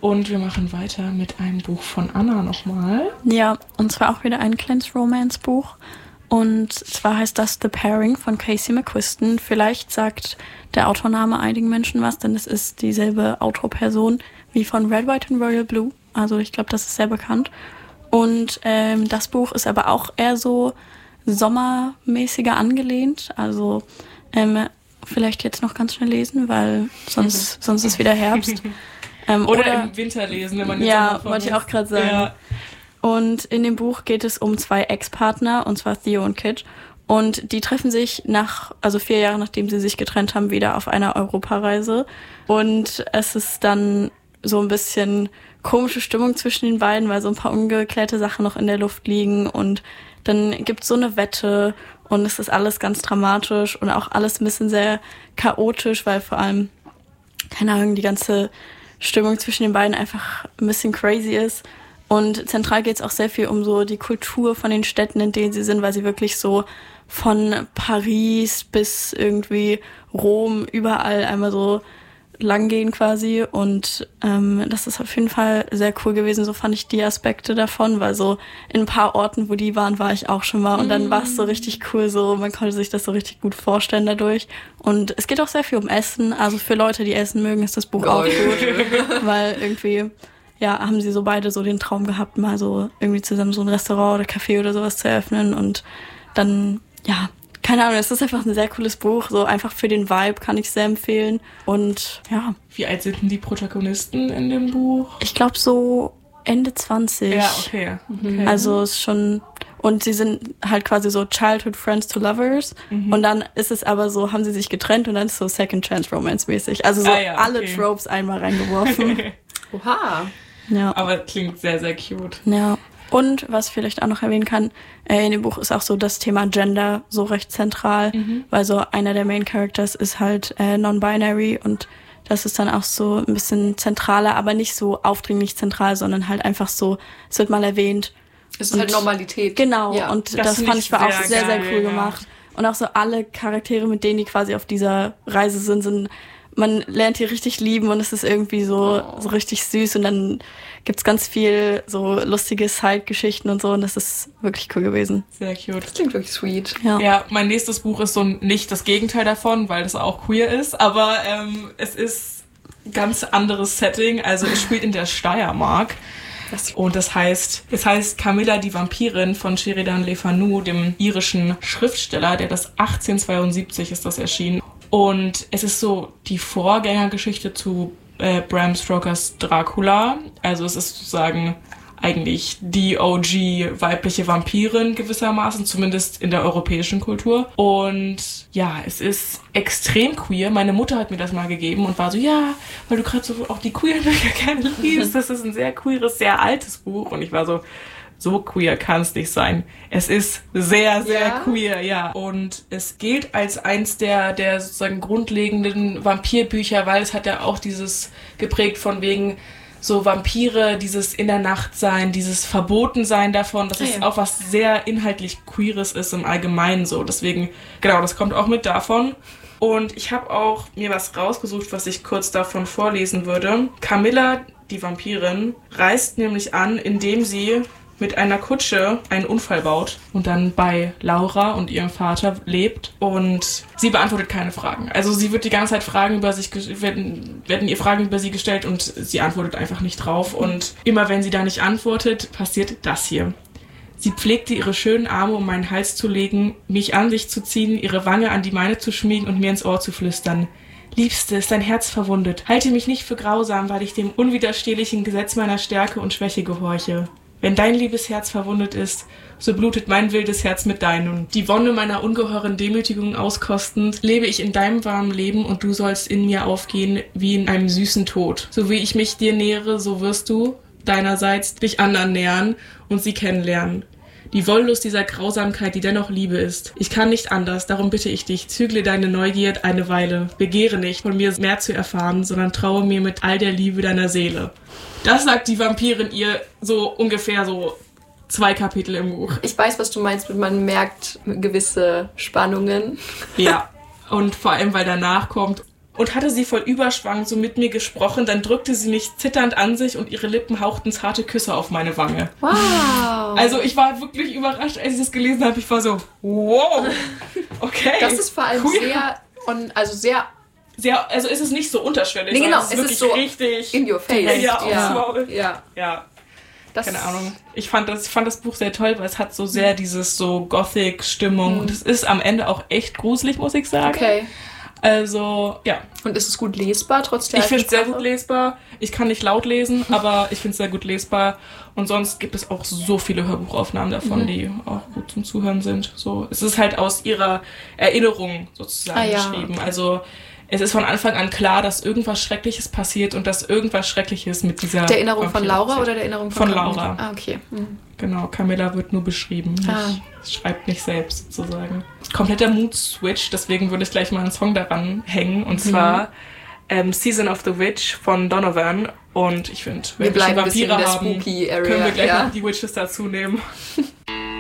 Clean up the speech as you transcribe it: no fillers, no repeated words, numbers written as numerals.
Und wir machen weiter mit einem Buch von Anna nochmal. Ja, und zwar auch wieder ein kleines Romance-Buch. Und zwar heißt das The Pairing von Casey McQuiston. Vielleicht sagt der Autorname einigen Menschen was, denn es ist dieselbe Autorperson wie von Red, White and Royal Blue. Also ich glaube, das ist sehr bekannt. Und das Buch ist aber auch eher so sommermäßiger angelehnt. Also vielleicht jetzt noch ganz schnell lesen, weil sonst ist wieder Herbst. Oder im Winter lesen, wenn man jetzt ja, wollte ich auch gerade sagen. Ja. Und in dem Buch geht es um 2 Ex-Partner, und zwar Theo und Kit. Und die treffen sich 4 Jahre nachdem sie sich getrennt haben, wieder auf einer Europareise. Und es ist dann so ein bisschen komische Stimmung zwischen den beiden, weil so ein paar ungeklärte Sachen noch in der Luft liegen. Und dann gibt's so eine Wette und es ist alles ganz dramatisch und auch alles ein bisschen sehr chaotisch, weil vor allem, keine Ahnung, die ganze Stimmung zwischen den beiden einfach ein bisschen crazy ist. Und zentral geht es auch sehr viel um so die Kultur von den Städten, in denen sie sind, weil sie wirklich so von Paris bis irgendwie Rom überall einmal so lang gehen quasi. Und das ist auf jeden Fall sehr cool gewesen. So fand ich die Aspekte davon, weil so in ein paar Orten, wo die waren, war ich auch schon mal. Und dann war es so richtig cool, so man konnte sich das so richtig gut vorstellen dadurch. Und es geht auch sehr viel um Essen. Also für Leute, die Essen mögen, ist das Buch auch gut. Weil irgendwie, ja, haben sie so beide so den Traum gehabt, mal so irgendwie zusammen so ein Restaurant oder Café oder sowas zu eröffnen. Und dann, ja, keine Ahnung, es ist einfach ein sehr cooles Buch. So einfach für den Vibe kann ich sehr empfehlen. Und ja. Wie alt sind denn die Protagonisten in dem Buch? Ich glaube so Ende 20. Ja, okay. Also ist schon. Und sie sind halt quasi so Childhood Friends to Lovers. Und dann ist es aber so, haben sie sich getrennt und dann ist so Second Chance Romance mäßig. Also so alle Tropes einmal reingeworfen. Oha. Ja. Aber klingt sehr, sehr cute. Ja. Und was ich vielleicht auch noch erwähnen kann, in dem Buch ist auch so das Thema Gender so recht zentral, weil so einer der Main Characters ist halt non-binary und das ist dann auch so ein bisschen zentraler, aber nicht so aufdringlich zentral, sondern halt einfach so, es wird mal erwähnt. Es ist halt Normalität. Genau, ja. Und das fand ich war auch sehr, sehr cool gemacht. Und auch so alle Charaktere, mit denen die quasi auf dieser Reise sind, man lernt die richtig lieben und es ist irgendwie so richtig süß und dann gibt's ganz viel so lustige Side-Geschichten und so und das ist wirklich cool gewesen. Sehr cute. Das klingt wirklich sweet. Ja, mein nächstes Buch ist so nicht das Gegenteil davon, weil das auch queer ist, aber es ist ein ganz anderes Setting. Also es spielt in der Steiermark. Und es heißt Camilla die Vampirin von Sheridan Le Fanu, dem irischen Schriftsteller, der das 1872 ist das erschienen. Und es ist so die Vorgängergeschichte zu Bram Stokers Dracula. Also es ist sozusagen eigentlich die OG weibliche Vampirin gewissermaßen, zumindest in der europäischen Kultur. Und ja, es ist extrem queer. Meine Mutter hat mir das mal gegeben und war so, ja, weil du gerade so auch die queeren Bücher gerne liest. Das ist ein sehr queeres, sehr altes Buch. Und ich war so queer kann es nicht sein. Es ist sehr, sehr queer, ja. Und es gilt als eins der sozusagen grundlegenden Vampirbücher, weil es hat ja auch dieses geprägt von wegen so Vampire, dieses in der Nacht sein, dieses Verbotensein davon, dass es auch was sehr inhaltlich Queeres ist im Allgemeinen so. Deswegen, genau, das kommt auch mit davon. Und ich habe auch mir was rausgesucht, was ich kurz davon vorlesen würde. Camilla, die Vampirin, reist nämlich an, indem sie mit einer Kutsche einen Unfall baut und dann bei Laura und ihrem Vater lebt und sie beantwortet keine Fragen. Also sie wird die ganze Zeit werden ihr Fragen über sie gestellt und sie antwortet einfach nicht drauf und immer wenn sie da nicht antwortet, passiert das hier. Sie pflegte ihre schönen Arme um meinen Hals zu legen, mich an sich zu ziehen, ihre Wange an die meine zu schmiegen und mir ins Ohr zu flüstern. Liebste, ist dein Herz verwundet. Halte mich nicht für grausam, weil ich dem unwiderstehlichen Gesetz meiner Stärke und Schwäche gehorche. Wenn dein liebes Herz verwundet ist, so blutet mein wildes Herz mit deinem. Die Wonne meiner ungeheuren Demütigung auskostend, lebe ich in deinem warmen Leben und du sollst in mir aufgehen wie in einem süßen Tod. So wie ich mich dir nähere, so wirst du, deinerseits, dich anderen nähern und sie kennenlernen. Die Wollust dieser Grausamkeit, die dennoch Liebe ist. Ich kann nicht anders, darum bitte ich dich, zügle deine Neugier eine Weile. Begehre nicht, von mir mehr zu erfahren, sondern traue mir mit all der Liebe deiner Seele. Das sagt die Vampirin ihr so ungefähr so 2 Kapitel im Buch. Ich weiß, was du meinst, man merkt gewisse Spannungen. Ja, und vor allem, weil danach kommt, und hatte sie voll Überschwang so mit mir gesprochen. Dann drückte sie mich zitternd an sich und ihre Lippen hauchten zarte Küsse auf meine Wange. Wow. Also ich war wirklich überrascht, als ich das gelesen habe. Ich war so, wow, okay. Das ist vor allem sehr, also ist es nicht so unterschwellig. nee, genau, sondern es ist so richtig in your face. Ja, aufs Maul. Ja. Ja. Das Keine Ahnung. Ich fand das Buch sehr toll, weil es hat so sehr dieses so Gothic-Stimmung. Und es ist am Ende auch echt gruselig, muss ich sagen. Okay. Also, ja. Und ist es gut lesbar, trotz der Ich finde es sehr Sprache? gut lesbar. Ich kann nicht laut lesen, aber ich finde es sehr gut lesbar. Und sonst gibt es auch so viele Hörbuchaufnahmen davon, die auch gut zum Zuhören sind. So, es ist halt aus ihrer Erinnerung sozusagen geschrieben. Also es ist von Anfang an klar, dass irgendwas Schreckliches passiert und dass irgendwas Schreckliches mit dieser... Der Erinnerung von Laura passiert. oder der Erinnerung von Laura? Ah, okay. Mhm. Genau, Camilla wird nur beschrieben, schreibt nicht selbst sozusagen. Kompletter Mood-Switch, deswegen würde ich gleich mal einen Song daran hängen. Und zwar Season of the Witch von Donovan. Und ich finde, wenn wir schon Vampire haben, können wir gleich noch die Witches dazu nehmen.